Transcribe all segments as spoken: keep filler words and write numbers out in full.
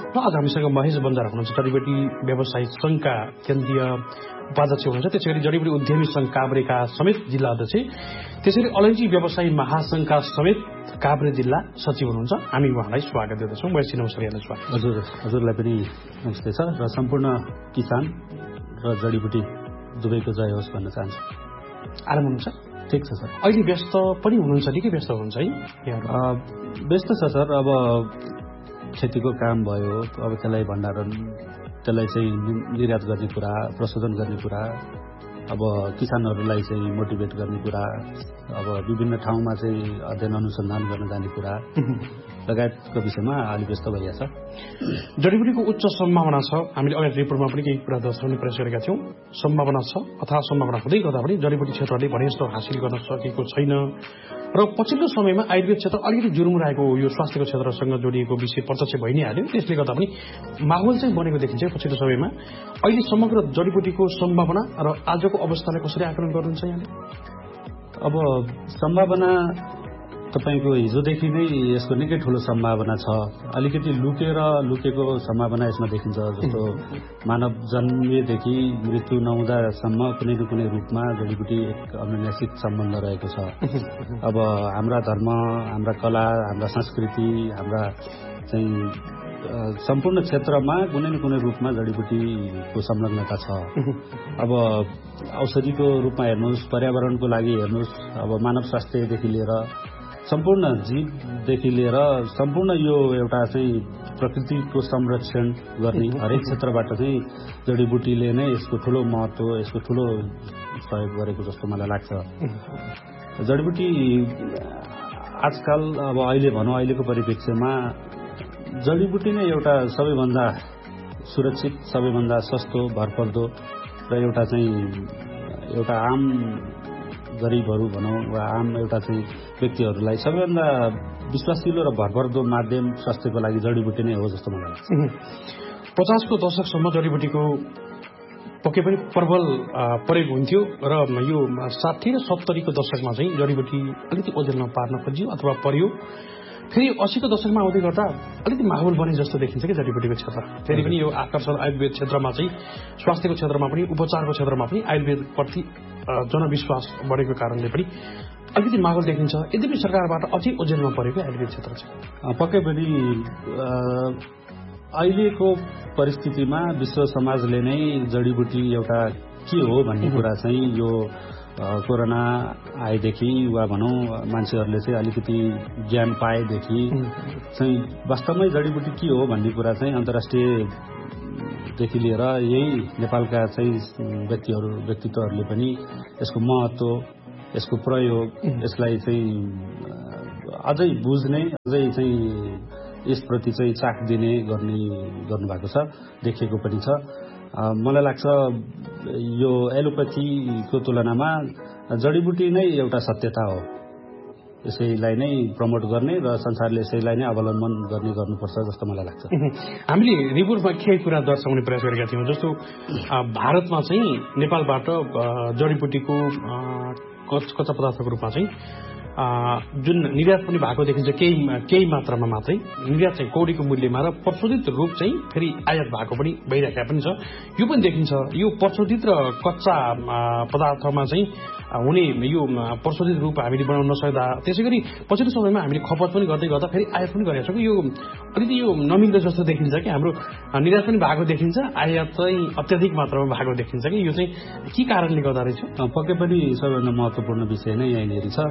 आज हामीसँग महेश बन्जारा हुनुहुन्छ, जडीबुटी व्यवसायी संघका केन्द्रीय उपाध्यक्ष हुनुहुन्छ, त्यसै गरी जडीबुटी उद्यमी संघ काभ्रेका समेत जिल्ला अध्यक्ष, त्यसैगरी अलैँची व्यवसायी महासंघका समेत काभ्रे जिल्ला सचिव हुनुहुन्छ। हामी उहाँलाई स्वागत गर्दछौँ। महेश नमस्कार हेर्नुहोस्। हजुर हजुरलाई पनि नमस्ते छ र सम्पूर्ण किसान र जडीबुटी दुवैको जय होस् भन्न चाहन्छु। आराम हुनुहुन्छ? ठिक छ सर। अहिले व्यस्त पनि हुनुहुन्छ, निकै व्यस्त हुनुहुन्छ है? व्यस्त छ सर। अब खेतीको काम भयो, अब त्यसलाई भण्डारण, त्यसलाई चाहिँ निर्यात गर्ने कुरा, प्रशोधन गर्ने कुरा, अब किसानहरूलाई चाहिँ मोटिभेट गर्ने कुरा, अब विभिन्न ठाउँमा चाहिँ अध्ययन अनुसन्धान गर्न जाने कुरा लगायतको विषयमा अलि व्यस्त भइरहेछ। जडीबुटीको उच्च सम्भावना छ। हामीले अगाडि रिपोर्टमा पनि केही कुरा दर्शाउने प्रयास गरेका थियौँ। सम्भावना छ अथवा सम्भावना हुँदै गर्दा पनि जडीबुटी क्षेत्रले भने जस्तो हासिल गर्न सकेको छैन र पछिल्लो समयमा आयुर्वेद क्षेत्र अलिकति जुरुमुराएको यो स्वास्थ्यको क्षेत्रसँग जोडिएको विषय प्रत्यक्ष भइ नै हाल्यो। त्यसले गर्दा पनि माहौल चाहिँ बनेको देखिन्छ पछिल्लो समयमा। अहिले समग्र जडीबुटीको सम्भावना र आजको अवस्थालाई कसरी आकलन गर्नुहुन्छ यहाँले? अब सम्भावना तपाईको हिजोदेखि नै यसको निकै ठूलो सम्भावना छ। अलिकति लुकेर लुकेको सम्भावना यसमा देखिन्छ। जस्तो मानव जन्मेदेखि मृत्यु नहुँदासम्म कुनै न कुनै रूपमा जडीबुटी एक अनुनासिक सम्बन्ध रहेको छ। अब हाम्रा धर्म, हाम्रा कला, हाम्रा संस्कृति, हाम्रा चाहिँ सम्पूर्ण क्षेत्रमा कुनै न कुनै रूपमा जडीबुटीको संलग्नता छ। अब औषधिको रूपमा हेर्नुहोस्, पर्यावरणको लागि हेर्नुहोस्, अब मानव स्वास्थ्यदेखि लिएर सम्पूर्ण जीवदेखि लिएर सम्पूर्ण यो एउटा चाहिँ प्रकृतिको संरक्षण गर्ने हरेक क्षेत्रबाट चाहिँ जडीबुटीले नै यसको ठूलो महत्व, यसको ठूलो सहयोग गरेको जस्तो मलाई लाग्छ। जडीबुटी आजकल अब अहिले भनौँ अहिलेको परिप्रेक्ष्यमा जडीबुटी नै एउटा सबैभन्दा सुरक्षित, सबैभन्दा सस्तो, भरपर्दो र एउटा चाहिँ एउटा आम गरिबहरू भनौँ वा आम एउटा चाहिँ व्यक्तिहरूलाई सबैभन्दा विश्वासिलो र भरपर्दो माध्यम स्वास्थ्यको लागि जडीबुटी नै हो जस्तो मलाई लाग्छ। पचासको दशकसम्म जडीबुटीको पक्कै पनि प्रबल प्रयोग हुन्थ्यो र यो साठी र सत्तरीको दशकमा चाहिँ जडीबुटी अलिकति ओझेलमा पार्न खोजियो अथवा पर्यो। फेरि अस्सीको दशकमा आउँदै गर्दा अलिकति माहौल बने जस्तो देखिन्छ कि जडीबुटीको क्षेत्र। फेरि पनि यो आकर्षण आयुर्वेद क्षेत्रमा चाहिँ स्वास्थ्यको क्षेत्रमा पनि उपचारको क्षेत्रमा पनि आयुर्वेदप्रति जनविश्वास बढेको कारणले पनि अलिकति माहौल देखिन्छ। यद्यपि सरकारबाट अझै ओझेलमा परेको आयुर्वेद क्षेत्र छ। पक्कै पनि अहिलेको परिस्थितिमा विश्व समाजले नै जडीबुटी एउटा के हो भन्ने कुरा चाहिँ यो कोरोना आएदेखि वा भनौँ मान्छेहरूले चाहिँ अलिकति ज्ञान पाएदेखि चाहिँ वास्तवमै जडीबुटी के हो भन्ने कुरा चाहिँ अन्तर्राष्ट्रियदेखि लिएर यही नेपालका चाहिँ व्यक्तिहरू व्यक्तित्वहरूले पनि यसको महत्व, यसको प्रयोग, यसलाई चाहिँ अझै बुझ्ने, अझै चाहिँ यसप्रति चाहिँ चाख दिने गर्ने गर्नुभएको छ, देखिएको पनि छ। मलाई लाग्छ यो एलोपेथीको तुलनामा जडीबुटी नै एउटा सत्यता हो। यसैलाई नै प्रमोट गर्ने र संसारले यसैलाई नै अवलम्बन गर्ने गर्नुपर्छ जस्तो मलाई लाग्छ। हामीले रिपोर्टमा केही कुरा दर्शाउने प्रयास गरेका थियौँ। जस्तो भारतमा चाहिँ नेपालबाट जडीबुटीको कच्चा पदार्थको रूपमा चाहिँ जुन निर्यात पनि भएको देखिन्छ केही केही मात्रामा मात्रै निर्यात चाहिँ कौडीको मूल्यमा र प्रशोधित रूप चाहिँ फेरि आयात भएको पनि भइरहेको पनि छ। यो पनि देखिन्छ। यो प्रशोधित र कच्चा पदार्थमा चाहिँ हुने यो प्रशोधित रूप हामीले बनाउन नसक्दा, त्यसै गरी पछिल्लो समयमा हामीले खपत पनि गर्दै गर्दा फेरि आयात पनि गरेका छौँ। यो अलिकति यो नमिल्दो जस्तो देखिन्छ कि हाम्रो निर्यात पनि भएको देखिन्छ, आयात चाहिँ अत्याधिक मात्रामा भएको देखिन्छ कि यो चाहिँ के कारणले गर्दा रहेछ? पक्कै पनि सबैभन्दा महत्त्वपूर्ण विषय नै यहीँनिर छ।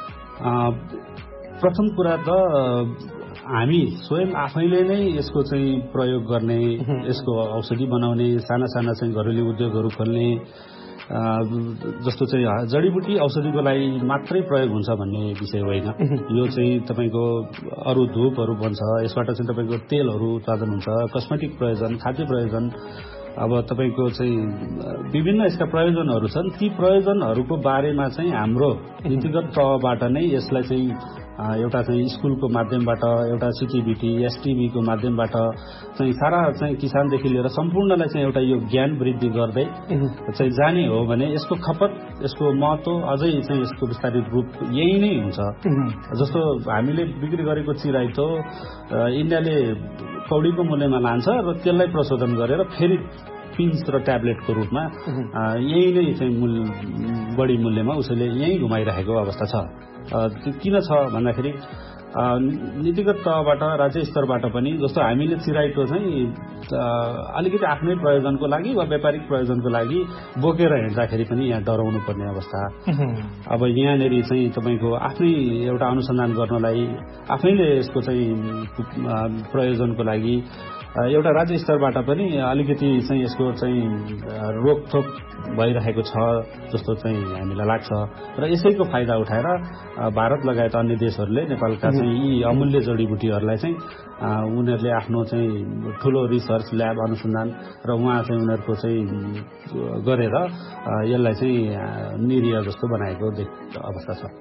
प्रथम कुरा त हामी स्वयं आफैले नै यसको चाहिँ प्रयोग गर्ने, यसको औषधि बनाउने, साना साना चाहिँ घरेलु उद्योगहरू खोल्ने, जस्तो चाहिँ जडीबुटी औषधिको लागि मात्रै प्रयोग हुन्छ भन्ने विषय होइन। यो चाहिँ तपाईँको अरू धूपहरू बन्छ, यसबाट चाहिँ तपाईँको तेलहरू उत्पादन हुन्छ, कस्मेटिक प्रयोजन, खाद्य प्रयोजन, अब तपाईँको चाहिँ विभिन्न यसका प्रयोजनहरू छन्। ती प्रयोजनहरूको बारेमा चाहिँ हाम्रो नीतिगत तहबाट नै यसलाई चाहिँ एउटा चाहिँ स्कुलको माध्यमबाट, एउटा सिटिबिटी, एसटिबीको माध्यमबाट चाहिँ सारा चाहिँ किसानदेखि लिएर सम्पूर्णलाई चाहिँ एउटा यो ज्ञान वृद्धि गर्दै चाहिँ जाने हो भने यसको खपत, यसको महत्व अझै चाहिँ यसको विस्तारित रूप यही नै हुन्छ। जस्तो हामीले बिक्री गरेको चिराइतो इन्डियाले कौडीको मूल्यमा लान्छ र त्यसलाई प्रशोधन गरेर फेरि पिन्स र ट्याब्लेटको रूपमा यही नै चाहिँ मूल्य बढी मूल्यमा उसैले यही घुमाइरहेको अवस्था छ। किन छ भन्दाखेरि नीतिगत तहबाट राज्य स्तरबाट पनि जस्तो हामीले चिराइतो चाहिँ अलिकति आफ्नै प्रयोजनको लागि वा व्यापारिक प्रयोजनको लागि बोकेर हिँड्दाखेरि पनि यहाँ डराउनु पर्ने अवस्था। अब यहाँनिर चाहिँ तपाईँको आफ्नै एउटा अनुसन्धान गर्नलाई आफैले यसको चाहिँ प्रयोजनको लागि एउटा राज्य स्तरबाट पनि अलिकति चाहिँ यसको चाहिँ रोकथोक भइरहेको छ जस्तो चाहिँ हामीलाई लाग्छ र यसैको फाइदा उठाएर भारत लगायत अन्य देशहरूले नेपालका चाहिँ यी अमूल्य जडीबुटीहरूलाई चाहिँ उनीहरूले आफ्नो चाहिँ ठूलो रिसर्च ल्याब अनुसन्धान र उहाँ चाहिँ उनीहरूको चाहिँ गरेर यसलाई चाहिँ निरीह जस्तो बनाएको अवस्था छ।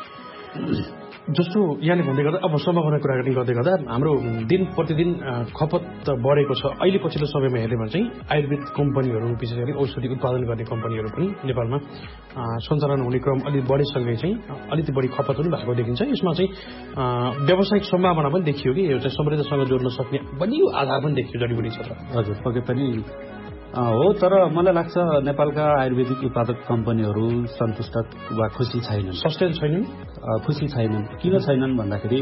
जस्तो यहाँले भन्दै गर्दा अब सम्भावना कुराकानी गर्दै गर्दा हाम्रो दिन प्रतिदिन खपत बढेको छ। अहिले पछिल्लो समयमा हेर्ने भने चाहिँ आयुर्वेद कम्पनीहरू विशेष गरी औषधि उत्पादन गर्ने कम्पनीहरू पनि नेपालमा सञ्चालन हुने क्रम अलिक बढेसँगै चाहिँ अलिकति बढी खपत पनि भएको देखिन्छ। यसमा चाहिँ व्यावसायिक सम्भावना पनि देखियो कि एउटा समृद्धसँग जोड्न सक्ने बलियो आधार पनि देखियो जडीबुटी क्षेत्र। हजुर पक्कै पनि हो, तर मलाई लाग्छ नेपालका आयुर्वेदिक उत्पादक कम्पनीहरू सन्तुष्ट वा खुसी छैनन्। सस्टेन छैनन्, खुसी छैनन्। किन छैनन् भन्दाखेरि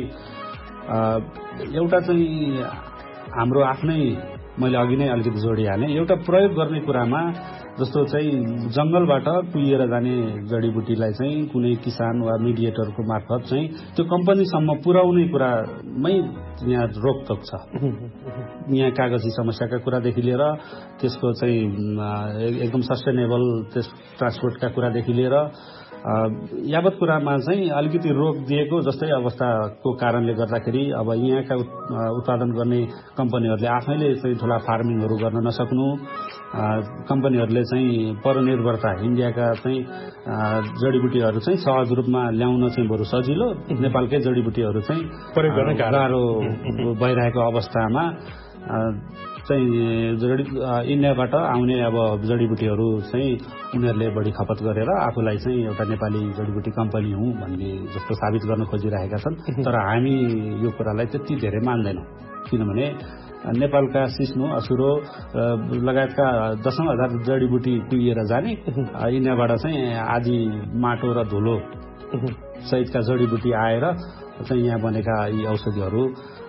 एउटा चाहिँ हाम्रो आफ्नै मैले अघि नै अलिकति जोडिहालेँ एउटा प्रयोग गर्ने कुरामा जस्तो चाहिँ जंगलबाट कुहिएर जाने जडीबुटीलाई चाहिँ कुनै किसान वा मिडिएटरको मार्फत चाहिँ त्यो कम्पनीसम्म पुर्याउने कुरामै यहाँ रोकटोक छ। यहाँ कागजी समस्याका कुरादेखि लिएर त्यसको चाहिँ एकदम सस्टेनेबल त्यस ट्रान्सपोर्टका कुरादेखि लिएर यावत कुरामा चाहिँ अलिकति रोक दिएको जस्तै अवस्थाको कारणले गर्दाखेरि अब यहाँका उत्पादन गर्ने कम्पनीहरूले आफैले चाहिँ ठूला फार्मिङहरू गर्न नसक्नु, कम्पनीहरूले चाहिँ परनिर्भरता इन्डियाका चाहिँ जडीबुटीहरू चाहिँ सहज रूपमा ल्याउन चाहिँ बरु सजिलो, नेपालकै जडीबुटीहरू चाहिँ प्रयोग गर्न गाह्रो भइरहेको अवस्थामा चाहिँ जडी इन्डियाबाट आउने अब जडीबुटीहरू चाहिँ उनीहरूले बढी खपत गरेर आफूलाई चाहिँ एउटा नेपाली जडीबुटी कम्पनी हुँ भन्ने जस्तो साबित गर्न खोजिरहेका छन्। तर हामी यो कुरालाई त्यति धेरै मान्दैनौँ, किनभने नेपालका सिस्नो असुरो लगायतका दशौं हजार जडीबुटी कुहिएर जाने इन्डियाबाट चाहिँ आदि माटो र धुलो सहितका जडीबुटी आएर चाहिँ यहाँ बनेका यी औषधिहरू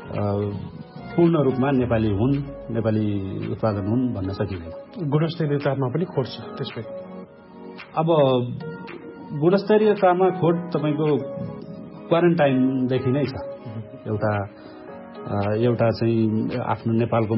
पूर्ण रूपमा नेपाली हुन्, नेपाली उत्पादन हुन् भन्न सकिँदैन। गुणस्तरीयतामा पनि खोट छ त्यसमै। अब गुणस्तरीयतामा खोट तपाईँको क्वारेन्टाइनदेखि नै छ। एउटा एउटा चाहिँ आफ्नो नेपालको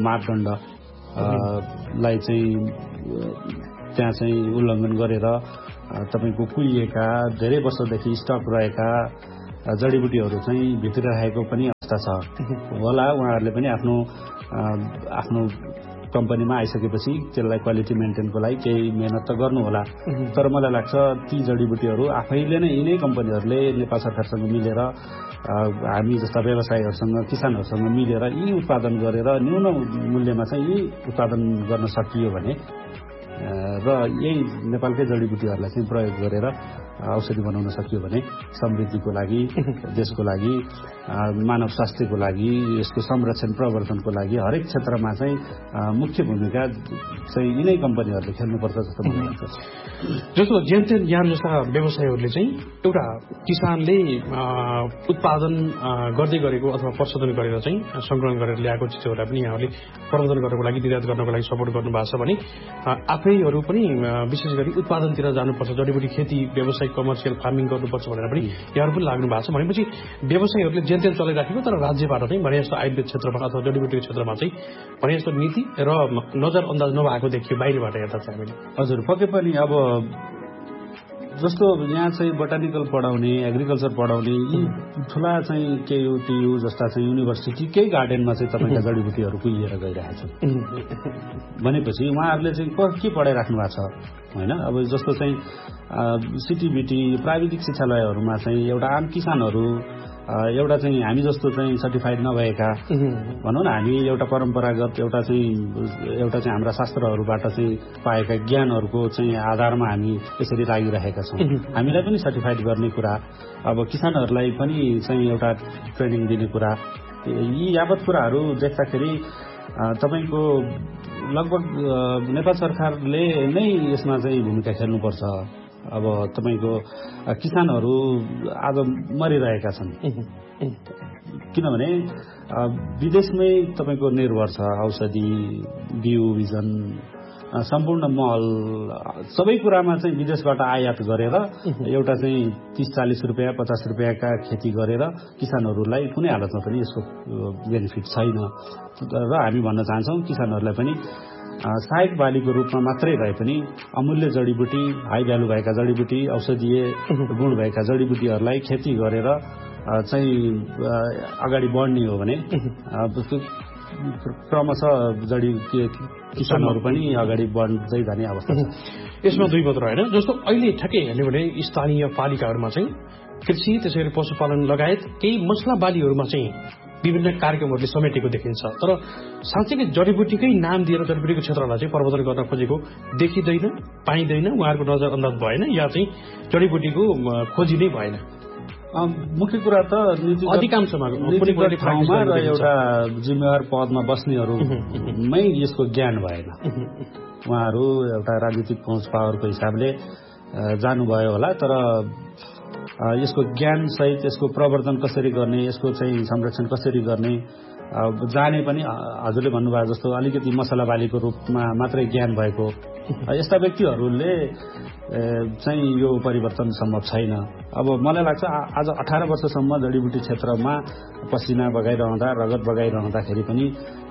मापदण्डलाई चाहिँ त्यहाँ चाहिँ उल्लङ्घन गरेर तपाईँको कुहिएका धेरै वर्षदेखि स्टक रहेका जडीबुटीहरू चाहिँ भित्रिरहेको पनि अवस्था छ होला। उहाँहरूले पनि आफ्नो आफ्नो कम्पनीमा आइसकेपछि त्यसलाई क्वालिटी मेन्टेनको लागि केही मेहनत त गर्नु होला। तर मलाई लाग्छ ती जडीबुटीहरू आफैले नै यिनै कम्पनीहरूले नेपाल सरकारसँग मिलेर हामी जस्ता व्यवसायीहरूसँग किसानहरूसँग मिलेर यी उत्पादन गरेर न्यून मूल्यमा चाहिँ यी उत्पादन गर्न सकियो भने र यही नेपालकै जडीबुटीहरूलाई चाहिँ प्रयोग गरेर औषधि बनाउन सकियो भने समृद्धिको लागि, देशको लागि, मानव स्वास्थ्यको लागि, यसको संरक्षण प्रवर्धनको लागि हरेक क्षेत्रमा चाहिँ मुख्य भूमिका चाहिँ यिनै कम्पनीहरूले खेल्नुपर्छ जस्तो मलाई लाग्छ। जस्तो जेनतेन यहाँ जस्ता व्यवसायीहरूले चाहिँ एउटा किसानले उत्पादन गर्दै गरेको अथवा प्रशोधन गरेर चाहिँ संग्रहण गरेर ल्याएको चिजहरूलाई पनि यहाँहरूले प्रवर्धन गर्नको लागि, निर्यात गर्नको लागि सपोर्ट गर्नुभएको छ भने आफैहरू पनि विशेष गरी उत्पादनतिर जानुपर्छ, जडीबुटी खेती व्यवसाय कमर्सियल फार्मिङ गर्नुपर्छ भनेर पनि यहाँहरू पनि लाग्नु भएको छ। भनेपछि व्यवसायीहरूले जेनतेन चलाइराखेको तर राज्यबाट चाहिँ भने जस्तो आयुर्वेद क्षेत्रमा अथवा जडीबुटीको क्षेत्रमा चाहिँ भने जस्तो नीति र नजरअन्दाज नभएको देखियो बाहिरबाट हेर्दा चाहिँ हामीले। हजुर पक्कै पनि अब जस्तो यहाँ चाहिँ बोटानिकल पढाउने, एग्रिकल्चर पढाउने यी ठुला चाहिँ केयु टियु जस्ता चाहिँ युनिभर्सिटीकै गार्डनमा चाहिँ तपाईँका जडीबुटीहरू कुहिएर गइरहेको छ भनेपछि उहाँहरूले चाहिँ के पढाइराख्नु भएको छ होइन। अब जस्तो चाहिँ सिटिबिटी प्राविधिक शिक्षालयहरूमा चाहिँ एउटा आम किसानहरू एउटा चाहिँ हामी जस्तो चाहिँ सर्टिफाइड नभएका भनौँ न, हामी एउटा परम्परागत एउटा चाहिँ एउटा चाहिँ हाम्रा शास्त्रहरूबाट चाहिँ पाएका ज्ञानहरूको चाहिँ आधारमा हामी यसरी लागिरहेका छौँ। हामीलाई पनि सर्टिफाइड गर्ने कुरा, अब किसानहरूलाई पनि चाहिँ एउटा ट्रेनिङ दिने कुरा यी यावत कुराहरू देख्दाखेरि तपाईँको लगभग नेपाल सरकारले नै यसमा चाहिँ भूमिका खेल्नुपर्छ। अब तपाईँको किसानहरू आज मरिरहेका छन् किनभने विदेशमै तपाईँको निर्भर छ। औषधि, बिउ बिजन, सम्पूर्ण मल सबै कुरामा चाहिँ विदेशबाट आयात गरेर एउटा चाहिँ तीस चालीस रुपियाँ पचास रुपियाँका खेती गरेर किसानहरूलाई कुनै हालतमा पनि यसको बेनिफिट छैन र हामी भन्न चाहन्छौँ किसानहरूलाई पनि सहायक बालीको रूपमा मात्रै भए पनि अमूल्य जडीबुटी, हाई भ्यालु भएका जडीबुटी, औषधीय गुण भएका जडीबुटीहरूलाई खेती गरेर चाहिँ अगाडि बढ्ने हो भने क्रमशः जडी किसानहरू पनि अगाडि बढ्दै जाने अवस्था छ। यसमा दुई मात्र होइन, जस्तो अहिले ठ्याक्कै हेर्ने भने स्थानीय पालिकाहरूमा चाहिँ कृषि त्यसरी पशुपालन लगायत केही मसला बालीहरूमा चाहिँ विभिन्न कार्यक्रमहरूले समेटेको देखिन्छ। तर साँच्चै जडीबुटीकै नाम दिएर जडीबुटीको क्षेत्रलाई चाहिँ प्रवर्धन गर्न खोजेको देखिँदैन, पाइँदैन, उहाँहरूको नजरअन्दाज भएन या चाहिँ जडीबुटीको खोजी नै भएन। मुख्य कुरा त अधिकांशमा ठाउँमा र एउटा जिम्मेवार पदमा बस्नेहरूमै यसको ज्ञान भएन। उहाँहरू एउटा राजनीतिक पहुँच पावरको हिसाबले जानुभयो होला, तर यसको ज्ञान सहित यसको प्रवर्धन कसरी गर्ने, यसको चाहिँ संरक्षण कसरी गर्ने जाने पनि हजुरले भन्नुभयो जस्तो अलिकति मसला बालीको रूपमा मात्रै ज्ञान भएको यस्ता व्यक्तिहरूले चाहिँ यो परिवर्तन सम्भव छैन। अब मलाई लाग्छ आज अठार वर्षसम्म जडीबुटी क्षेत्रमा पसिना बगाइरहँदा, रगत बगाइरहँदाखेरि पनि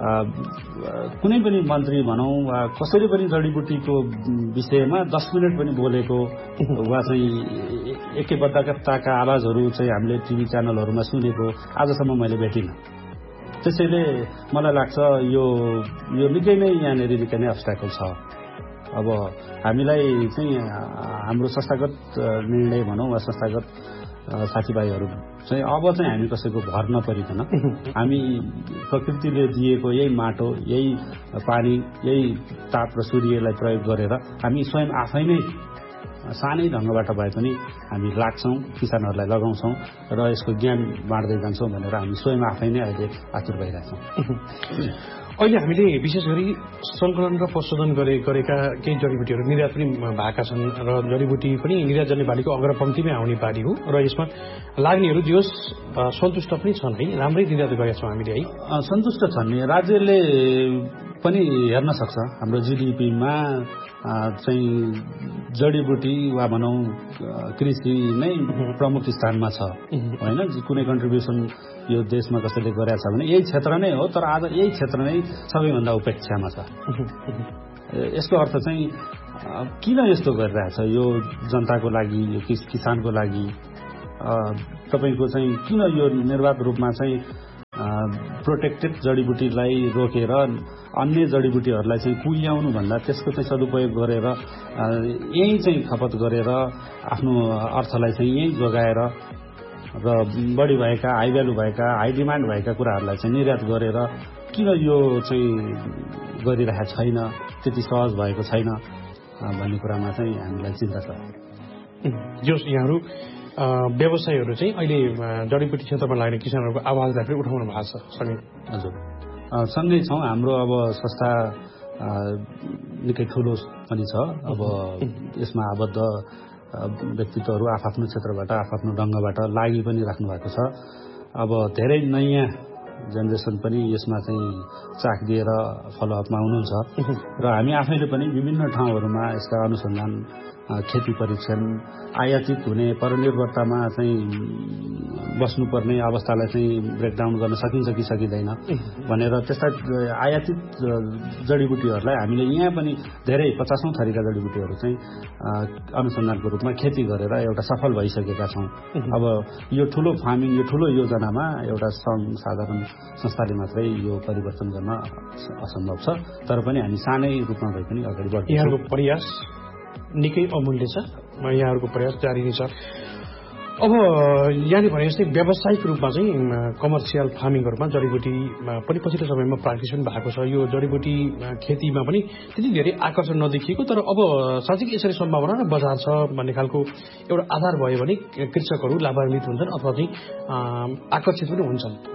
कुनै पनि मन्त्री भनौँ वा कसैले पनि जडीबुटीको विषयमा दस मिनट पनि बोलेको वा चाहिँ एकैबद्धताका आवाजहरू चाहिँ हामीले टिभी च्यानलहरूमा सुनेको आजसम्म मैले भेटिनँ। त्यसैले मलाई लाग्छ यो यो निकै नै यहाँनिर निकै नै अब्स्ट्याकल छ। अब हामीलाई चाहिँ हाम्रो संस्थागत निर्णय भनौँ वा संस्थागत साथीभाइहरू चाहिँ अब चाहिँ हामी कसैको भर नपरिकन हामी प्रकृतिले दिएको यही माटो, यही पानी, यही ताप र सूर्यलाई प्रयोग गरेर हामी स्वयं आफै नै सानै ढङ्गबाट भए पनि हामी लाग्छौँ, किसानहरूलाई लगाउँछौँ र यसको ज्ञान बाँड्दै जान्छौँ भनेर हामी स्वयं आफै नै अहिले आतुर भइरहेछौँ। अहिले हामीले विशेष गरी सङ्कलन र प्रशोधन गरे गरेका केही जडीबुटीहरू निर्यात पनि भएका छन् र जडीबुटी पनि निर्यात गर्ने बालीको अग्रपङ्क्तिमै आउने बाली हो र यसमा लाग्नेहरू जो सन्तुष्ट पनि छन् है, राम्रै निर्यात गरेका छौँ हामीले है। सन्तुष्ट छन् नि, राज्यले पनि हेर्न सक्छ हाम्रो जिडिपीमा चाहिँ जडीबुटी वा भनौँ कृषि नै प्रमुख स्थानमा छ होइन। कुनै कन्ट्रिब्युसन यो देशमा कसैले गरेका छ भने यही क्षेत्र नै हो, तर आज यही क्षेत्र नै सबैभन्दा उपेक्षामा छ। यसको अर्थ चाहिँ किन यस्तो गरिरहेछ यो जनताको लागि, यो किसानको लागि तपाईँको चाहिँ किन यो निर्वाध रूपमा चाहिँ प्रोटेक्टेड जडीबुटीलाई रोकेर अन्य जडीबुटीहरूलाई चाहिँ कुहियाउनु भन्दा त्यसको चाहिँ सदुपयोग गरेर यही चाहिँ खपत गरेर आफ्नो अर्थलाई चाहिँ यही जोगाएर र बढी भएका, हाई भ्यालु भएका, हाई डिमान्ड भएका कुराहरूलाई चाहिँ निर्यात गरेर किन यो चाहिँ गरिरहेको छैन, त्यति सहज भएको छैन भन्ने कुरामा चाहिँ हामीलाई चिन्ता छ। जो यहाँहरू व्यवसायहरू चाहिँ अहिले जडीबुटी क्षेत्रमा लाग्ने किसानहरूको आवाजलाई पनि उठाउनु भएको छ सँगै? हजुर, सँगै छौँ। हाम्रो अब संस्था निकै ठुलो पनि छ। अब यसमा आबद्ध व्यक्तित्वहरू आफ्आफ्नो क्षेत्रबाट आफ्आफ्नो ढङ्गबाट लागि पनि राख्नु भएको छ। अब धेरै नयाँ जेनेरेसन पनि यसमा चाहिँ चाख दिएर फलोअपमा हुनुहुन्छ र हामी आफैले पनि विभिन्न ठाउँहरूमा यसका अनुसन्धान, खेती परीक्षण, आयातित हुने परनिर्भरतामा चाहिँ बस्नुपर्ने अवस्थालाई चाहिँ ब्रेकडाउन गर्न सकिन्छ कि सकिँदैन भनेर त्यस्ता आयातित जडीबुटीहरूलाई हामीले यहाँ पनि धेरै पचासौँ थरीका जडीबुटीहरू चाहिँ अनुसन्धानको रूपमा खेती गरेर एउटा सफल भइसकेका छौँ। अब यो ठुलो फार्मिङ, यो ठुलो योजनामा एउटा सङ्घ साधारण संस्थाले मात्रै यो परिवर्तन गर्न असम्भव छ, तर पनि हामी सानै रूपमा भए पनि अगाडि बढ्छौँ। यहाँको प्रयास निकै अमूल्य छ, यहाँहरूको प्रयास जारी नै छ। अब यहाँले भने जस्तै व्यावसायिक रूपमा चाहिँ कमर्सियल फार्मिङहरूमा जडीबुटी पनि पछिल्लो समयमा प्र्याक्टिस पनि भएको छ। यो जडीबुटी खेतीमा पनि त्यति धेरै आकर्षण नदेखिएको, तर अब साँच्चै यसरी सम्भावना र बजार छ भन्ने खालको एउटा आधार भयो भने कृषकहरू लाभान्वित हुन्छन् अथवा चाहिँ आकर्षित पनि हुन्छन्। हजुर,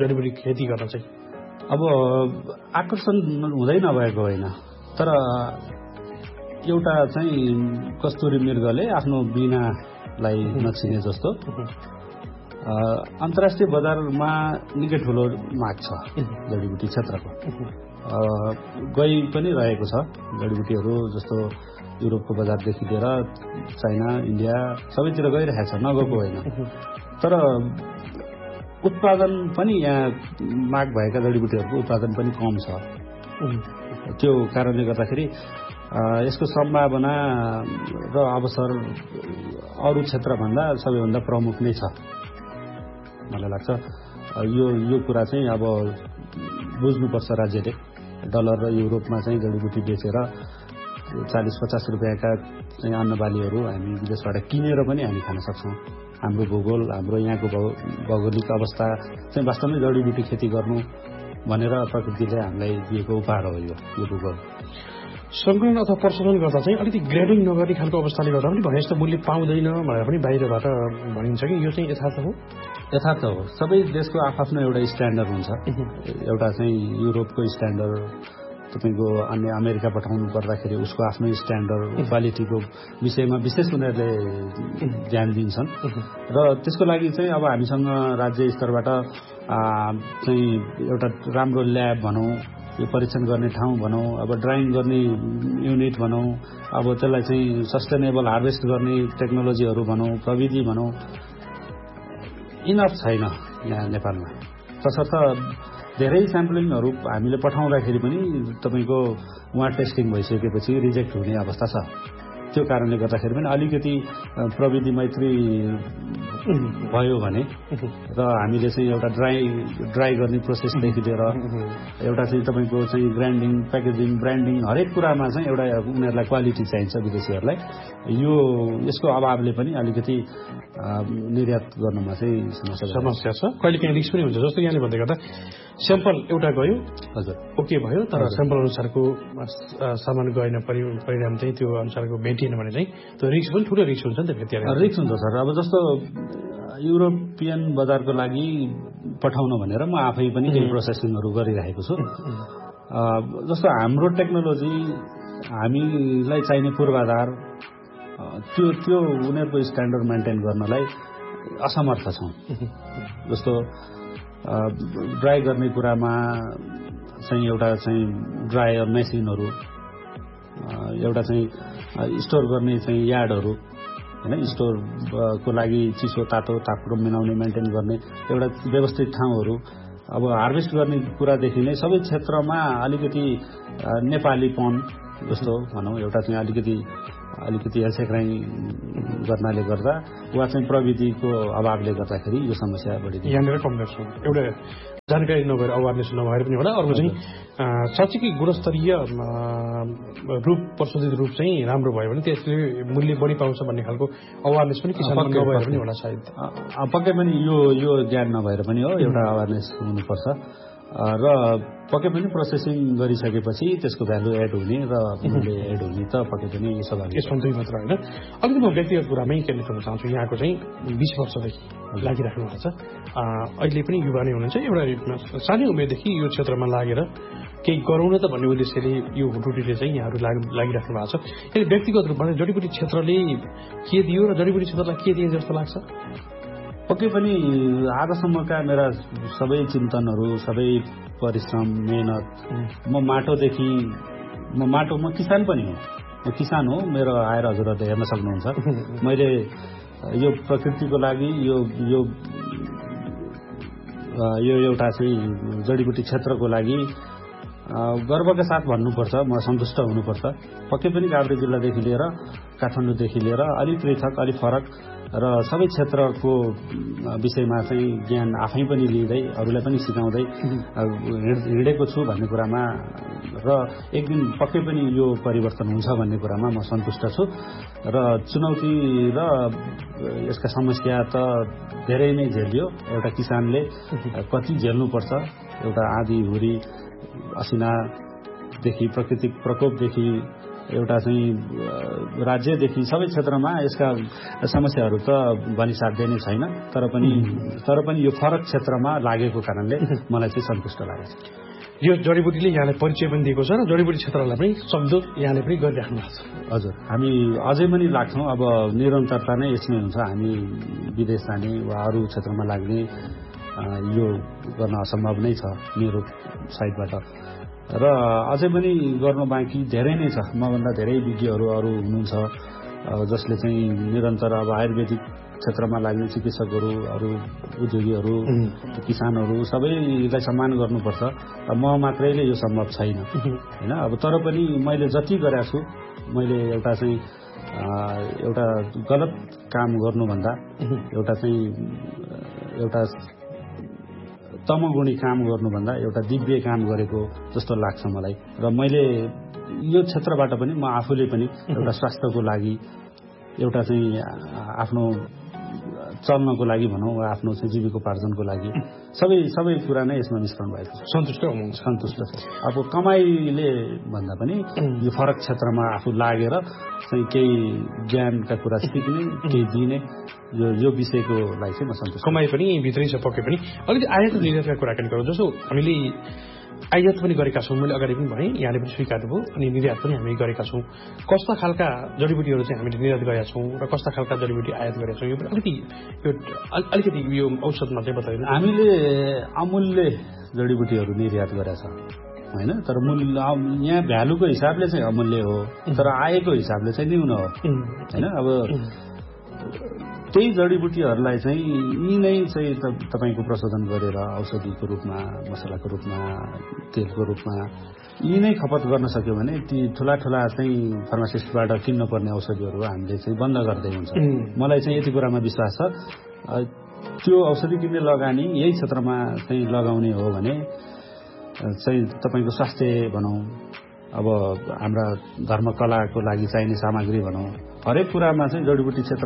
जडीबुटी खेती गर्न चाहिँ? अब आकर्षण हुँदै नभएको होइन, तर एउटा चाहिँ कस्तुरी मृगले आफ्नो बिनालाई नछिने जस्तो अन्तर्राष्ट्रिय बजारमा निकै ठुलो माग छ जडीबुटी क्षेत्रको। गई पनि रहेको छ जडीबुटीहरू, जस्तो युरोपको बजारदेखि लिएर चाइना, इन्डिया सबैतिर गइरहेको छ, नगएको होइन। तर उत्पादन पनि यहाँ माग भएका जडीबुटीहरूको उत्पादन पनि कम छ। त्यो कारणले गर्दाखेरि यसको सम्भावना र अवसर अरू क्षेत्रभन्दा सबैभन्दा प्रमुख नै छ मलाई लाग्छ। यो यो कुरा चाहिँ अब बुझ्नुपर्छ राज्यले। डलर र युरोपमा चाहिँ जडीबुटी बेचेर चालीस पचास रुपियाँका चाहिँ अन्नबालीहरू हामी विदेशबाट किनेर पनि हामी खान सक्छौँ। हाम्रो भूगोल, हाम्रो यहाँको भौगोलिक अवस्था चाहिँ वास्तवमै जडीबुटी खेती गर्नु भनेर प्रकृतिले हामीलाई दिएको उपहार हो यो यो भूगोल। सङ्कलन अथवा प्रशोधन गर्दा चाहिँ अलिकति ग्रेडिङ नगर्ने खालको अवस्थाले गर्दा पनि भने जस्तो मूल्य पाउँदैन भनेर पनि बाहिरबाट भनिन्छ कि यो चाहिँ यथार्थ हो? यथार्थ हो। सबै देशको आफ्नो एउटा स्ट्यान्डर्ड हुन्छ। एउटा चाहिँ युरोपको स्ट्यान्डर्ड, तपाईँको अन्य अमेरिका पठाउनु पर्दाखेरि उसको आफ्नो स्ट्यान्डर्ड, क्वालिटीको विषयमा विशेष उनीहरूले ध्यान दिन्छन्। र त्यसको लागि चाहिँ अब हामीसँग राज्य स्तरबाट चाहिँ एउटा राम्रो ल्याब भनौँ, यो परीक्षण गर्ने ठाउँ भनौँ, अब ड्राइङ गर्ने युनिट भनौँ, अब त्यसलाई चाहिँ सस्टेनेबल हार्भेस्ट गर्ने टेक्नोलोजीहरू भनौँ, प्रविधि भनौँ, इनफ छैन यहाँ नेपालमा। तसर्थ धेरै स्याम्पलिङहरू हामीले पठाउँदाखेरि पनि तपाईँको उहाँ टेस्टिङ भइसकेपछि रिजेक्ट हुने अवस्था छ। त्यो कारणले गर्दाखेरि पनि अलिकति प्रविधि मैत्री भयो भने र हामीले चाहिँ एउटा ड्राई ड्राई गर्ने प्रोसेसदेखि लिएर एउटा चाहिँ तपाईँको चाहिँ ग्राइन्डिङ, प्याकेजिङ, ब्रान्डिङ हरेक कुरामा चाहिँ एउटा उनीहरूलाई क्वालिटी चाहिन्छ विदेशीहरूलाई। यो यसको अभावले पनि अलिकति निर्यात गर्नमा चाहिँ समस्या समस्या छ। कहिले काहीँ रिस्क पनि हुन्छ। जस्तो यहाँले भन्दै गर्दा स्याम्पल एउटा गयो, हजुर ओके भयो, तर स्याम्पल अनुसारको सामान गएन, परिणाम चाहिँ त्यो अनुसारको भेटिएन भने चाहिँ त्यो रिस्क पनि ठुलो रिस्क हुन्छ नि त? रिस्क हुन्छ सर। अब जस्तो युरोपियन बजारको लागि पठाउन भनेर म आफै पनि केही प्रोसेसिङहरू गरिरहेको छु। जस्तो हाम्रो टेक्नोलोजी हामीलाई चाहिने पूर्वाधार त्यो त्यो उनीहरूको स्ट्यान्डर्ड मेन्टेन गर्नलाई असमर्थ छौँ। जस्तो ड्राई गर्ने कुरामा चाहिँ एउटा चाहिँ ड्रायर मेसिनहरू, एउटा चाहिँ स्टोर गर्ने चाहिँ यार्डहरू होइन, स्टोरको लागि चिसो तातो तापक्रम मिलाउने मेन्टेन गर्ने एउटा व्यवस्थित ठाउँहरू। अब हार्भेस्ट गर्ने कुरादेखि नै सबै क्षेत्रमा अलिकति नेपालीपन जस्तो भनौँ, एउटा चाहिँ अलिकति अलिकति हेलसेक्राइ गर्नाले गर्दा वा चाहिँ प्रविधिको अभावले गर्दाखेरि यो समस्या बढी यहाँनिर कम गर्छ। एउटा जानकारी नभएर, अवेरनेस नभएर पनि होला। अर्को चाहिँ साँच्चीकै गुणस्तरीय रूप, प्रशोधित रूप चाहिँ राम्रो भयो भने त्यसले मूल्य बढी पाउँछ भन्ने खालको अवेरनेस पनि किसानमा नभएर पनि होला सायद। पक्कै पनि यो यो ज्ञान नभएर पनि हो, एउटा अवेरनेस हुनुपर्छ। र पक्कै पनि प्रोसेसिङ गरिसकेपछि त्यसको भ्यालु एड हुने र मूल्य एड हुने त पक्कै पनि यो स्वाभाविक। यसमा दुई मात्र होइन। अलिकति म व्यक्तिगत कुरामै केन्द्रित गर्न चाहन्छु। यहाँको चाहिँ बिस वर्षदेखि लागिराख्नु भएको छ, अहिले पनि युवा नै हुनुहुन्छ। एउटा सानै उमेरदेखि यो क्षेत्रमा लागेर केही गरौँ न त भन्ने उद्देश्यले यो हुटुटीले चाहिँ यहाँहरू लागिराख्नु भएको छ। यदि व्यक्तिगत रूपमा जडीबुटी क्षेत्रले के दियो र जडीबुटी क्षेत्रलाई के दिए जस्तो लाग्छ? पक्कै पनि आजसम्मका मेरा सबै चिन्तनहरू, सबै परिश्रम, मेहनत, म माटोदेखि म माटो म किसान पनि हो, म किसान हो। मेरो आएर हजुरहरूले हेर्न सक्नुहुन्छ। मैले यो प्रकृतिको लागि यो यो यो एउटा चाहिँ जडीबुटी क्षेत्रको लागि गर्वका साथ भन्नुपर्छ, म सन्तुष्ट हुनुपर्छ। पक्कै पनि काभ्रे जिल्लादेखि लिएर काठमाडौँदेखि लिएर अलिक पृथक, अलिक फरक र सबै क्षेत्रको विषयमा चाहिँ ज्ञान आफै पनि लिँदै अरूलाई पनि सिकाउँदै हिँडेको छु भन्ने कुरामा र एक दिन पक्कै पनि यो परिवर्तन हुन्छ भन्ने कुरामा म सन्तुष्ट छु। र चुनौती र यसका समस्या त धेरै नै झेलियो। एउटा किसानले कति झेल्नुपर्छ, एउटा आँधी हुरी असिनादेखि, प्राकृतिक प्रकोपदेखि एउटा चाहिँ राज्यदेखि सबै क्षेत्रमा यसका समस्याहरू त भनिसाध्य नै छैन, तर पनि तर पनि यो फरक क्षेत्रमा लागेको कारणले मलाई चाहिँ सन्तुष्ट लागेको छ। यो जडीबुटीले यहाँलाई परिचय पनि दिएको छ र जडीबुटी क्षेत्रलाई पनि सक्दो यहाँले पनि गरिराख्नु भएको छ। हजुर, हामी अझै पनि लाग्छौँ। अब निरन्तरता नै यसमै हुन्छ। हामी विदेश जाने वा अरू क्षेत्रमा लाग्ने यो गर्न असम्भव नै छ मेरो साइडबाट, र अझै पनि गर्नु बाँकी धेरै नै छ। मभन्दा धेरै विज्ञहरू अरू हुनुहुन्छ जसले चाहिँ निरन्तर अब आयुर्वेदिक क्षेत्रमा लाग्ने चिकित्सकहरू, अरू उद्योगीहरू, किसानहरू सबैलाई सम्मान गर्नुपर्छ। म मात्रैले यो सम्भव छैन होइन। अब तर पनि मैले जति गरेको छु, मैले एउटा चाहिँ एउटा गलत काम गर्नुभन्दा एउटा चाहिँ एउटा तमगुणी काम गर्नुभन्दा एउटा दिव्य काम गरेको जस्तो लाग्छ मलाई। र मैले यो क्षेत्रबाट पनि म आफूले पनि एउटा स्वास्थ्यको लागि, एउटा चाहिँ आफ्नो चल्नको लागि भनौँ वा आफ्नो चाहिँ जीविकोपार्जनको लागि सबै सबै कुरा नै यसमा मिश्रण भएको छ। सन्तुष्ट हुनुहुन्छ? सन्तुष्ट छ। अब कमाइले भन्दा पनि यो फरक क्षेत्रमा आफू लागेर चाहिँ केही ज्ञानका कुरा सिक्ने, केही दिने, यो यो विषयको लागि चाहिँ म सन्तुष्ट। कमाइ पनि भित्रै छ, पक्कै पनि। अलिकति आयात निर्यातका कुराकानी गरौँ। जस्तो हामीले आयात पनि गरेका छौँ, मैले अगाडि पनि भनेँ, यहाँले पनि स्वीकार्नुभयो, अनि निर्यात पनि हामी गरेका छौँ। कस्ता खालका जडीबुटीहरू चाहिँ हामीले निर्यात गरेका छौँ र कस्ता खालका जडीबुटी आयात गरेका छौँ, यो पनि अलिकति यो अलिकति यो औषधमा चाहिँ बताइदिनु। हामीले अमूल्य जडीबुटीहरू निर्यात गरेका छ होइन, तर मूल्य यहाँ भ्यालुको हिसाबले चाहिँ अमूल्य हो, तर आएको हिसाबले चाहिँ न्यून हो होइन। अब त्यही जडीबुटीहरूलाई चाहिँ यी नै चाहिँ तपाईँको प्रशोधन गरेर औषधिको रूपमा, मसलाको रूपमा, तेलको रूपमा यी नै खपत गर्न सक्यो भने ती ठुला ठुला चाहिँ फार्मासिस्टबाट किन्नुपर्ने औषधिहरू हामीले चाहिँ बन्द गर्दै हुन्छ। मलाई चाहिँ यति कुरामा विश्वास छ, त्यो औषधि किन्ने लगानी यही क्षेत्रमा चाहिँ लगाउने हो भने चाहिँ तपाईँको स्वास्थ्य भनौँ, अब हाम्रा धर्मकलाको लागि चाहिने सामग्री भनौँ, हरेक कुरामा चाहिँ जडीबुटी क्षेत्र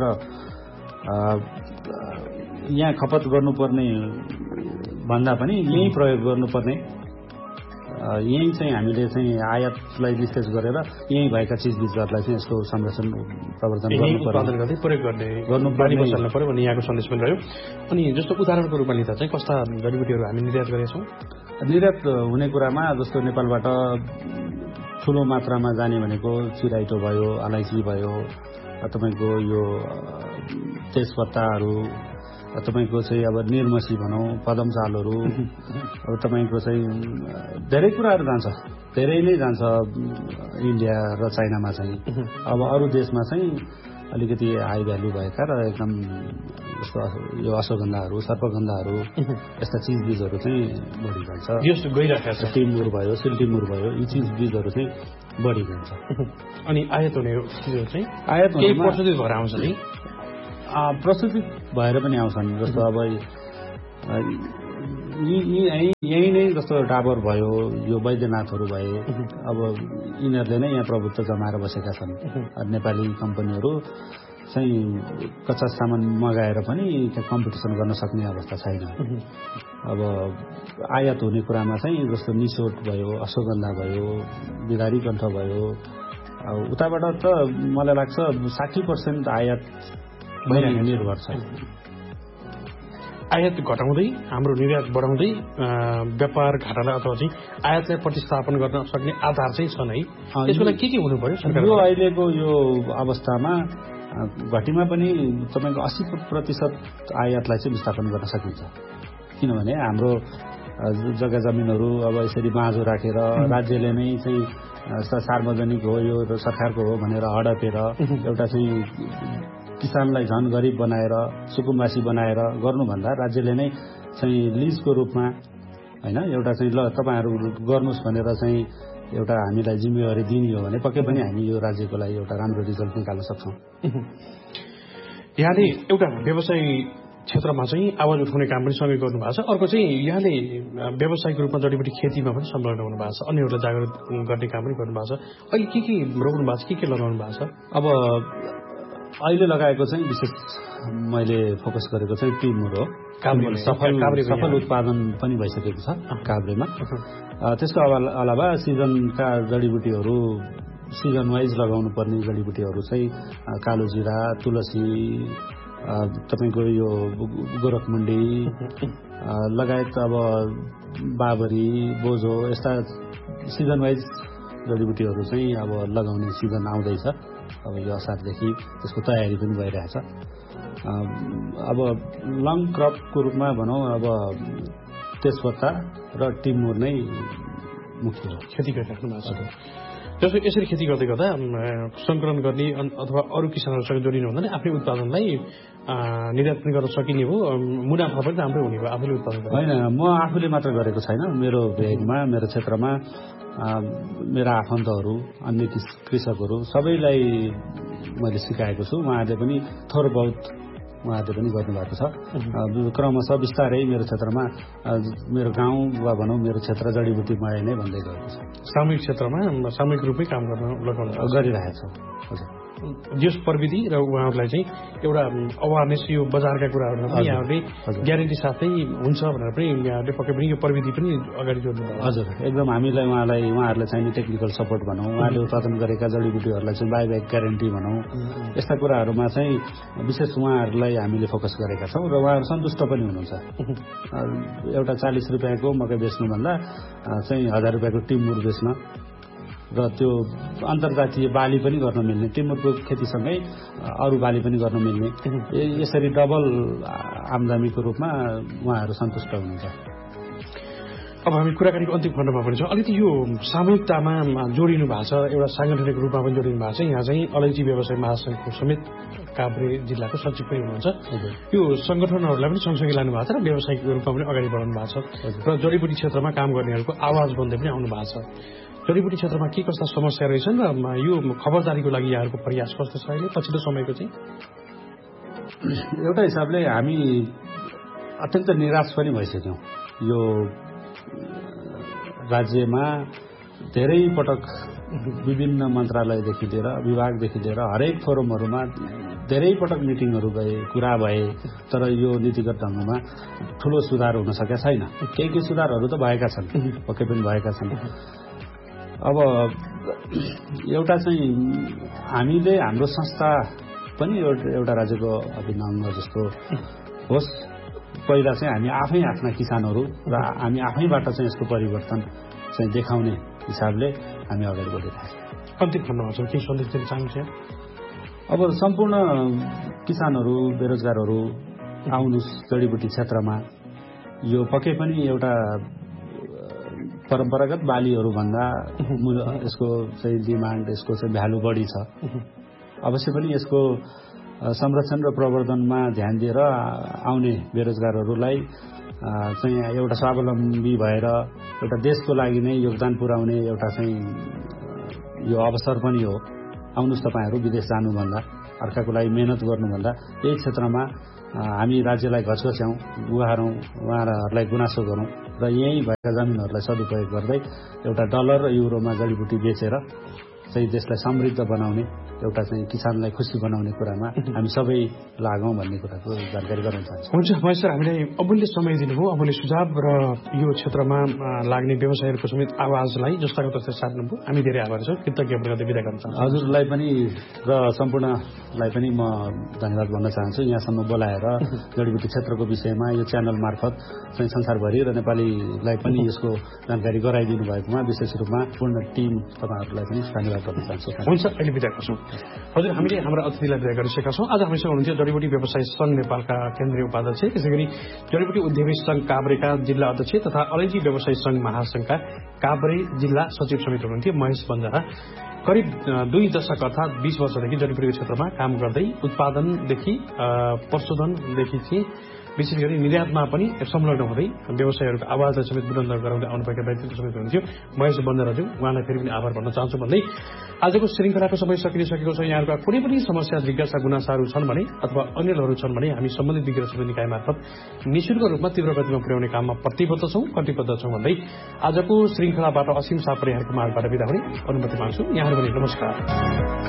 यहाँ खपत गर्नुपर्ने भन्दा पनि यही प्रयोग गर्नुपर्ने, यही चाहिँ हामीले चाहिँ आयातलाई विशेष गरेर यही भएका चिजबिजहरूलाई चाहिँ यसको संरक्षण प्रवर्धन गर्नुपर्ने, प्रयोग गर्ने गर्नुपर्ने बसाल्नु पर्यो भन्ने यहाँको सन्देश पनि रह्यो। अनि जस्तो उदाहरणको रूपमा लिँदा चाहिँ कस्ता जडीबुटीहरू हामी निर्यात गरेका छौँ? निर्यात हुने कुरामा जस्तो नेपालबाट ठुलो मात्रामा जाने भनेको चिराइटो भयो, अलैँची भयो, तपाईँको यो तेजपत्ताहरू, तपाईँको चाहिँ अब निर्मसी भनौँ, पदम चालहरू, अब तपाईँको चाहिँ धेरै कुराहरू जान्छ, धेरै नै जान्छ इन्डिया र चाइनामा चाहिँ। अब अरू देशमा चाहिँ अलिकति हाई भ्यालु भएका र एकदम जस्तो यो अश्वगन्धाहरू, सर्पगन्धाहरू यस्ता चिजबिजहरू चाहिँ बढी जान्छ। यस्तो गइरहेको छ। टिमुर भयो, सिल्टिमुर भयो, यी चिजबिजहरू चाहिँ बढी जान्छ। अनि आयात हुने चिजहरू चाहिँ आयात केही प्रस्तुति भएर आउँछ नि, प्रस्तुति भएर पनि आउँछन्। जस्तो अब यही नै जस्तो डाबर भयो, यो वैद्यनाथहरू भए, अब यिनीहरूले नै यहाँ प्रभुत्व जमाएर बसेका छन्। नेपाली कम्पनीहरू चाहिँ कच्चा सामान मगाएर पनि कम्पिटिसन गर्न सक्ने अवस्था छैन। अब आयात हुने कुरामा चाहिँ जस्तो निसोट भयो, अश्वगन्धा भयो, बिदारी कण्ठ भयो, उताबाट त मलाई लाग्छ साठी पर्सेन्ट आयात निर्भर छ। आयात घटाउँदै हाम्रो निर्यात बढाउँदै व्यापार घाटालाई अथवा चाहिँ आयातलाई प्रतिस्थापन गर्न सक्ने आधार चाहिँ छन् है। त्यसको लागि के के हुनु पर्यो? यो अहिलेको यो अवस्थामा घटीमा पनि तपाईँको अस्सी प्रतिशत आयातलाई चाहिँ विस्थापन गर्न सकिन्छ। किनभने हाम्रो जग्गा जमिनहरू अब यसरी बाँझो राखेर राज्यले नै चाहिँ सार्वजनिक हो, यो सरकारको हो भनेर हडपेर एउटा चाहिँ किसानलाई झन् गरिब बनाएर, सुकुम्बासी बनाएर गर्नुभन्दा राज्यले नै चाहिँ लिजको रूपमा होइन एउटा चाहिँ ल तपाईँहरू गर्नुहोस् भनेर चाहिँ एउटा हामीलाई जिम्मेवारी दिने हो भने पक्कै पनि हामी यो राज्यको लागि एउटा राम्रो रिजल्ट निकाल्न सक्छौँ। यहाँले एउटा व्यवसाय क्षेत्रमा चाहिँ आवाज उठाउने काम पनि सँगै गर्नुभएको छ, अर्को चाहिँ यहाँले व्यावसायिक रूपमा जडीबुटी खेतीमा पनि संलग्न हुनुभएको छ, अन्यहरूलाई जागरुक गर्ने काम पनि गर्नुभएको छ। अहिले के के रोप्नु भएको छ, के के लगाउनु भएको छ? अब अहिले लगाएको चाहिँ विशेष मैले फोकस गरेको चाहिँ टिमुर हो। सफल सफल उत्पादन पनि भइसकेको छ काभ्रेमा। त्यसको अलावा सिजनका जडीबुटीहरू सिजन वाइज लगाउनु पर्ने जडीबुटीहरू चाहिँ कालो जिरा, तुलसी, तपाईँको यो गोरखमुण्डी लगायत अब बाबरी, बोझो यस्ता सिजन वाइज जडीबुटीहरू चाहिँ अब लगाउने सिजन आउँदैछ। अब यो असारदेखि त्यसको तयारी पनि भइरहेछ। अब लङ क्रपको रूपमा भनौँ अब तेजपत्ता र टिमुर नै मुख्य हो खेती गरिराख्नु भएको छ। जस्तो यसरी खेती गर्दै गर्दा सङ्कलन गर्ने अथवा अरू किसानहरूसँग जोडिनु भन्दा आफ्नै उत्पादनलाई निर्यात गर्न सकिने हो, मुनाफा पनि राम्रै हुने भयो आफूले उत्पादन गर्दा। होइन, म आफूले मात्र गरेको छैन। मेरो भेगमा, मेरो क्षेत्रमा मेरा आफन्तहरू, अन्य कृषकहरू सबैलाई मैले सिकाएको छु। उहाँहरूले पनि थोर बहुत उहाँहरूले पनि गर्नुभएको छ। क्रमशः बिस्तारै मेरो क्षेत्रमा, मेरो गाउँ वा भनौँ मेरो क्षेत्र जडीबुटीमय नै भन्दै गएको छ। सामूहिक क्षेत्रमा सामूहिक रूपमै काम गर्न लगाउनु गरिरहेको छ। हजुर, यस प्रविधि र उहाँहरूलाई चाहिँ एउटा अवेरनेस यो बजारका कुराहरूमा पनि यहाँहरूले ग्यारेन्टी साथै हुन्छ भनेर पनि यहाँहरूले पक्कै पनि यो प्रविधि पनि अगाडि जोड्नु। हजुर, एकदम हामीलाई उहाँलाई उहाँहरूलाई चाहिने टेक्निकल सपोर्ट भनौँ, उहाँले उत्पादन गरेका जडीबुटीहरूलाई चाहिँ बाइब्याक ग्यारेन्टी भनौँ, यस्ता कुराहरूमा चाहिँ विशेष उहाँहरूलाई हामीले फोकस गरेका छौँ र उहाँहरू सन्तुष्ट पनि हुनुहुन्छ। एउटा चालिस रुपियाँको मकै बेच्नुभन्दा चाहिँ हजार रुपियाँको टिमुर बेच्न र त्यो अन्तर्जातीय बाली पनि गर्न मिल्ने, टिमुरको खेतीसँगै अरू बाली पनि गर्न मिल्ने, यसरी डबल आम्दानीको रूपमा उहाँहरू सन्तुष्ट हुनुहुन्छ। अब हामी कुराकानीको अन्तिम खण्डमा पनि छौँ। अलिकति यो सामूहिकतामा जोडिनु भएको छ, एउटा साङ्गठनिक रूपमा पनि जोडिनु भएको छ। यहाँ चाहिँ अलैँची व्यवसाय महासङ्घको समेत काभ्रे जिल्लाको सचिव पनि हुनुहुन्छ। यो सङ्गठनहरूलाई पनि सँगसँगै लानु भएको छ र व्यावसायिक रूपमा पनि अगाडि बढाउनु भएको छ र जडीबुटी क्षेत्रमा काम गर्नेहरूको आवाज बन्दै पनि आउनु भएको छ। जडीबुटी क्षेत्रमा के कस्ता समस्या रहेछन् र यो खबरदारीको लागि यहाँहरूको प्रयास कस्तो छ अहिले पछिल्लो समयको चाहिँ? एउटा हिसाबले हामी अत्यन्त निराश पनि भइसक्यौँ। यो राज्यमा धेरै पटक विभिन्न मन्त्रालयदेखि लिएर विभागदेखि लिएर हरेक फोरमहरूमा धेरै पटक मिटिङहरू गए, कुरा भए, तर यो नीतिगत ढङ्गमा ठुलो सुधार हुन सकेका छैन। केही केही सुधारहरू त भएका छन्, पक्कै पनि भएका छन्। अब एउटा चाहिँ हामीले हाम्रो संस्था पनि एउटा राज्यको अभिन्न अङ्ग जस्तो होस्, पहिला चाहिँ हामी आफै आफ्ना किसानहरू र हामी आफैबाट चाहिँ यसको परिवर्तन चाहिँ देखाउने हिसाबले हामी अगाडि बढिरहेका छौँ। अन्तिम खण्डमा छौँ, के सन्देश दिन चाहन्छ? अब सम्पूर्ण किसानहरू, बेरोजगारहरू आउनुहोस् जडीबुटी क्षेत्रमा। यो पक्कै पनि एउटा परम्परागत बालीहरू भन्दा यसको चाहिँ डिमान्ड, यसको चाहिँ भ्यालु बढी छ। अवश्य पनि यसको संरक्षण र प्रवर्धनमा ध्यान दिएर आउने बेरोजगारहरूलाई चाहिँ एउटा स्वावलम्बी भएर एउटा देशको लागि नै योगदान पुर्याउने एउटा चाहिँ यो अवसर पनि हो। आउनुहोस् तपाईँहरू, विदेश जानुभन्दा, अर्काको लागि मेहनत गर्नुभन्दा यही क्षेत्रमा हामी राज्यलाई घचघच्याउँ, गुहारौँ, उहाँहरूलाई गुनासो गरौँ र यहीँ भएका जमिनहरूलाई सदुपयोग गर्दै एउटा डलर र युरोमा जडीबुटी बेचेर चाहिँ देशलाई समृद्ध बनाउने, एउटा चाहिँ किसानलाई खुसी बनाउने कुरामा हामी सबै लागौँ भन्ने कुराको जानकारी गराउन चाहन्छु। हुन्छ महेश सर, हामीलाई अमूल्य समय दिनुभयो, अमूल्य सुझाव र यो क्षेत्रमा लाग्ने व्यवसायहरूको समेत आवाजलाई जस्ताको तस्तै सार्नुभयो। हामी धेरै आभारी छौँ, कृतज्ञ गर्दै बिदा गर्न चाहन्छु। हजुरलाई पनि र सम्पूर्णलाई पनि म धन्यवाद भन्न चाहन्छु। यहाँसम्म बोलाएर जडीबुटी क्षेत्रको विषयमा यो च्यानल मार्फत चाहिँ संसारभरि र नेपालीलाई पनि यसको जानकारी गराइदिनु भएकोमा विशेष रूपमा पूर्ण टिम तपाईँहरूलाई पनि धन्यवाद गर्न चाहन्छु। हुन्छ, अहिले बिदा गर्छौँ। हजुर, हामीले हाम्रो अतिथिलाई बिदा गरिसकेका छौँ। आज हामीसँग हुनुहुन्थ्यो जडीबुटी व्यवसाय संघ नेपालका केन्द्रीय उपाध्यक्ष, त्यसै गरी जडीबुटी उद्यमी संघ काभ्रेका जिल्ला अध्यक्ष तथा अलैँची व्यवसाय संघ महासंघका काभ्रे जिल्ला सचिव समेत हुनुहुन्थ्यो महेश बन्जारा। करिब दुई दशक अर्थात् बीस वर्षदेखि जडीबुटीको क्षेत्रमा काम गर्दै उत्पादनदेखि प्रशोधनदेखि चाहिँ विशेष गरी निर्यातमा पनि संलग्न हुँदै व्यवसायहरूको आवाजलाई समेत बुलन्द गराउँदै आउनुभएका व्यक्तित्व समेत हुनुहुन्थ्यो महेश बन्जाराज्यू। उहाँलाई फेरि पनि आभार भन्न चाहन्छु भन्दै आजको श्रृङ्खलाको समय सकिसकेको छ। यहाँहरूका कुनै पनि समस्या, जिज्ञासा, गुनासाहरू छन् भने अथवा अन्यलहरू छन् भने हामी सम्बन्धित विज्ञ समिति निकाय मार्फत निःशुल्क रूपमा तीव्र गतिमा पुर्याउने काममा प्रतिबद्ध छौँ कटिबद्ध छौँ भन्दै आजको श्रृङ्खलाबाट असीम सापरे यहाँहरूको मार्गबाट बिदा हुने अनुमति माग्छु। यहाँहरू पनि नमस्कार।